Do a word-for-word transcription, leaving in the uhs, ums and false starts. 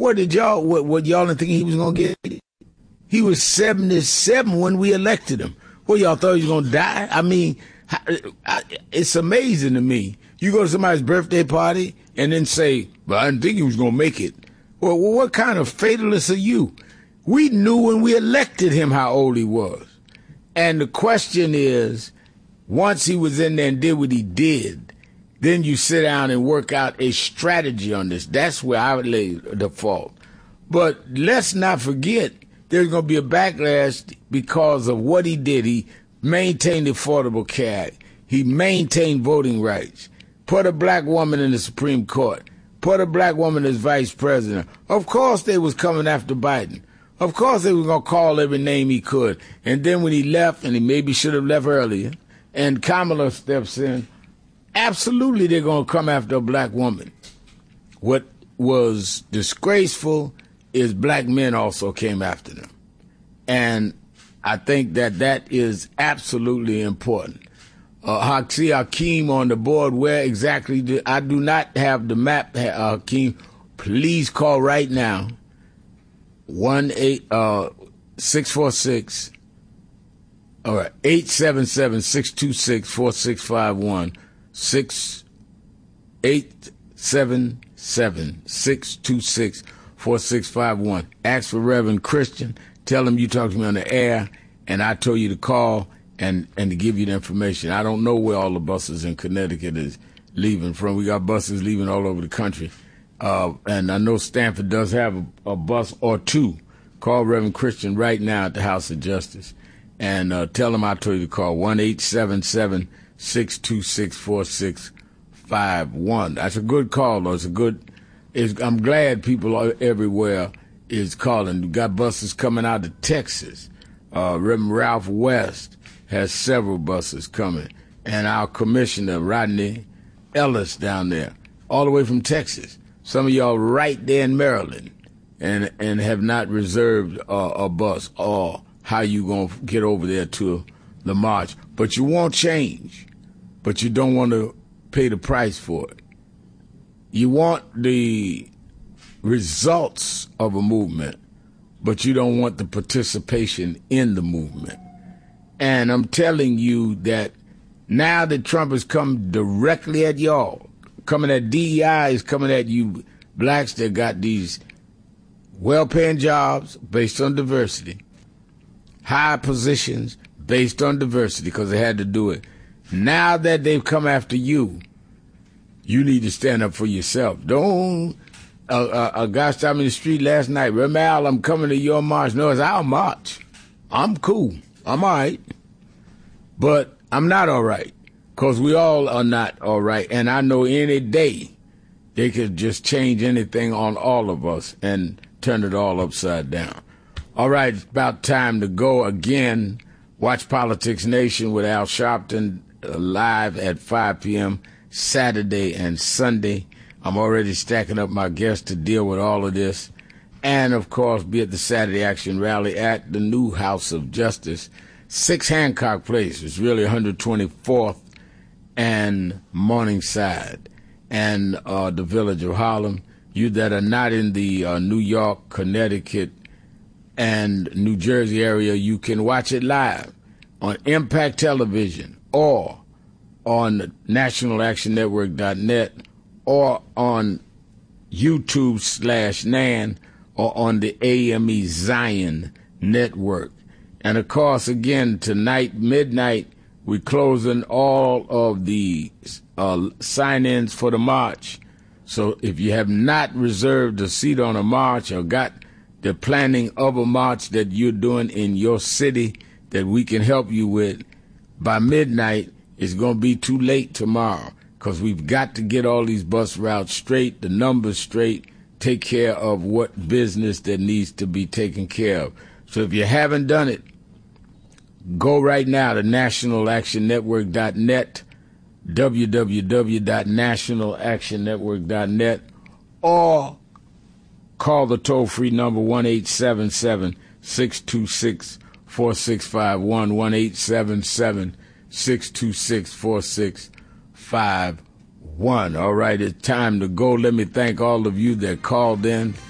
what did y'all, what, what y'all didn't think he was going to get? He was seventy-seven when we elected him. Well, y'all thought he was going to die? I mean, it's amazing to me. You go to somebody's birthday party and then say, well, I didn't think he was going to make it. Well, what kind of fatalist are you? We knew when we elected him how old he was. And the question is, once he was in there and did what he did, then you sit down and work out a strategy on this. That's where I would lay the fault. But let's not forget, there's going to be a backlash because of what he did. He maintained the Affordable Care Act. He maintained voting rights, put a black woman in the Supreme Court, put a black woman as vice president. Of course they was coming after Biden. Of course they were going to call every name he could. And then when he left, and he maybe should have left earlier, and Kamala steps in, absolutely they're going to come after a black woman. What was disgraceful is black men also came after them. And I think that that is absolutely important. Uh, see Hakeem on the board, where exactly do, I do not have the map, Hakeem. Please call right now, one eight uh six four six, all right, eight seven seven, six two six, four six five one, six eight seven seven, six two six, four six five one. Ask for Reverend Christian. Tell him you talked to me on the air, and I told you to call and, and to give you the information. I don't know where all the buses in Connecticut is leaving from. We got buses leaving all over the country. Uh, and I know Stanford does have a, a bus or two. Call Reverend Christian right now at the House of Justice and uh, tell him I told you to call one eight seven seven, six two six, four six five one. That's a good call, though. It's a good, it's, I'm glad people are everywhere is calling. We got buses coming out of Texas. Uh, Reverend Ralph West has several buses coming. And our commissioner, Rodney Ellis, down there, all the way from Texas. Some of y'all right there in Maryland and and have not reserved uh, a bus or how you going to get over there to the march. But you want change, but you don't want to pay the price for it. You want the results of a movement, but you don't want the participation in the movement. And I'm telling you that now that Trump has come directly at y'all, coming at D E I, is coming at you blacks that got these well-paying jobs based on diversity, high positions based on diversity because they had to do it. Now that they've come after you, you need to stand up for yourself. Don't, uh, uh, a guy stopped me in the street last night, Remember, Al, I'm coming to your march. No, it's our march. I'm cool. I'm all right. But I'm not all right. Because we all are not all right. And I know any day they could just change anything on all of us and turn it all upside down. All right, it's about time to go again. Watch Politics Nation with Al Sharpton uh, live at five p.m. Saturday and Sunday. I'm already stacking up my guests to deal with all of this. And, of course, be at the Saturday Action Rally at the new House of Justice, six Hancock Place. It's really one hundred twenty-fourth and Morningside, and uh, the Village of Harlem. You that are not in the uh, New York, Connecticut, and New Jersey area, you can watch it live on Impact Television or on national action network dot net or on YouTube slash Nan or on the A M E Zion Network. And, of course, again, tonight, midnight, we're closing all of the uh, sign-ins for the march. So if you have not reserved a seat on a march or got the planning of a march that you're doing in your city that we can help you with, by midnight, it's going to be too late tomorrow because we've got to get all these bus routes straight, the numbers straight, take care of what business that needs to be taken care of. So if you haven't done it, go right now to national action network dot net, w w w dot national action network dot net, or call the toll-free number one eight seven seven, six two six, four six five one, one eight seven seven, six two six, four six five one. All right, it's time to go. Let me thank all of you that called in.